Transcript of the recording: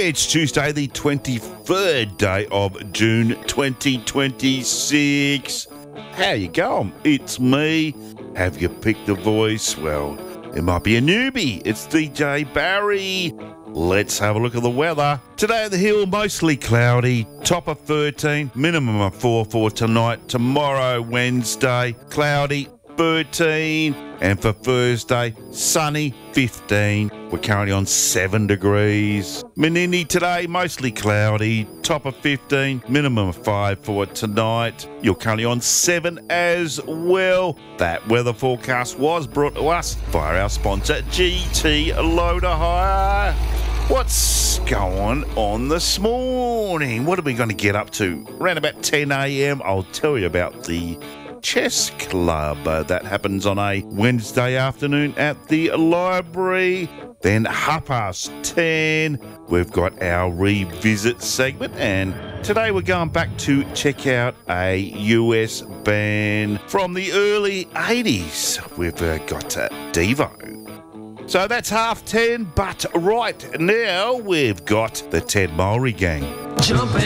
It's Tuesday, the 23rd day of June 2026. How you going? It's me. Have you picked a voice? Well, it might be a newbie. It's DJ Barry. Let's have a look at the weather. Today at the Hill, mostly cloudy, top of 13, minimum of 4 for tonight. Tomorrow, Wednesday, cloudy, 13. And for Thursday, sunny, 15. We're currently on 7 degrees. Menindee today, mostly cloudy, top of 15, minimum of 5 for tonight. You're currently on 7 as well. That weather forecast was brought to us by our sponsor, GT Loader Hire. What's going on this morning? What are we going to get up to? Around about 10 a.m, I'll tell you about the chess club that happens on a Wednesday afternoon at the library. Then 10:30, we've got our revisit segment, and today we're going back to check out a US band from the early 80s. We've got Devo. So that's 10:30, but right now we've got the Ted Mulry Gang.